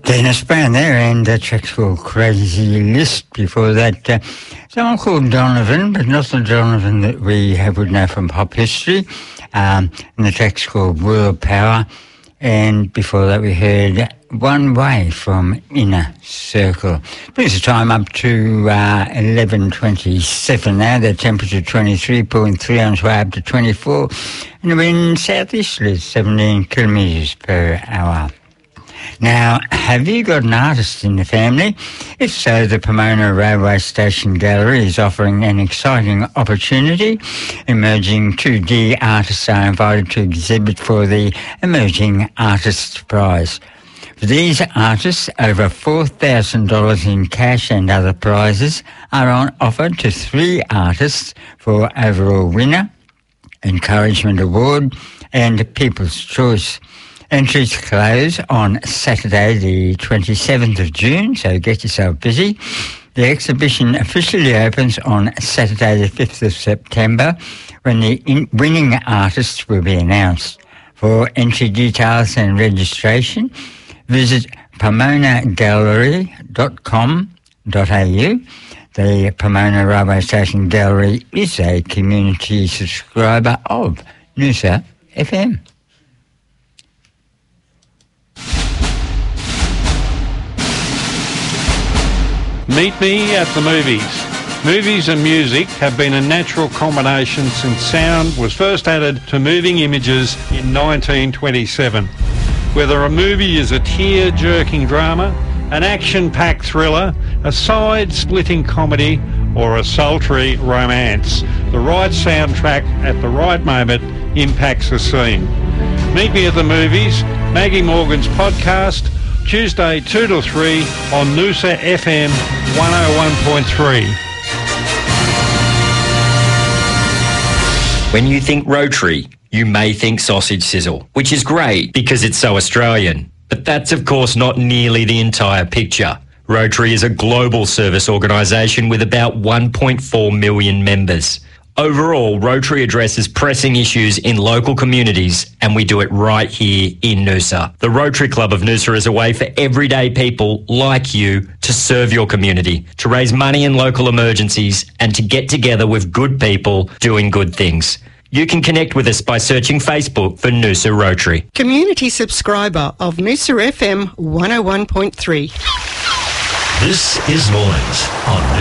Dennis Brown there, and a track called Crazy List. Before that, someone called Donovan, but not the Donovan that we would know from pop history. And the track's called World Power. And before that, we heard One Way from Inner Circle. Brings the time up to 11:27 now. The temperature 23.3 on its way up to 24. And the wind southeasterly 17 kilometres per hour. Now, have you got an artist in the family? If so, the Pomona Railway Station Gallery is offering an exciting opportunity. Emerging 2D artists are invited to exhibit for the Emerging Artists Prize. For these artists, over $4,000 in cash and other prizes are on offer to 3 artists for overall winner, encouragement award and People's Choice. Entries close on Saturday the 27th of June, so get yourself busy. The exhibition officially opens on Saturday the 5th of September when the winning artists will be announced. For entry details and registration, visit pomonagallery.com.au. The Pomona Railway Station Gallery is a community subscriber of Noosa FM. Meet me at the movies. Movies and music have been a natural combination since sound was first added to moving images in 1927. Whether a movie is a tear-jerking drama, an action-packed thriller, a side-splitting comedy, or a sultry romance, the right soundtrack at the right moment impacts the scene. Meet me at the movies, Maggie Morgan's podcast, Tuesday 2 to 3 on Noosa FM 101.3. When you think Rotary, you may think sausage sizzle, which is great because it's so Australian. But that's of course not nearly the entire picture. Rotary is a global service organisation with about 1.4 million members. Overall, Rotary addresses pressing issues in local communities, and we do it right here in Noosa. The Rotary Club of Noosa is a way for everyday people like you to serve your community, to raise money in local emergencies, and to get together with good people doing good things. You can connect with us by searching Facebook for Noosa Rotary. Community subscriber of Noosa FM 101.3. This is Mornings on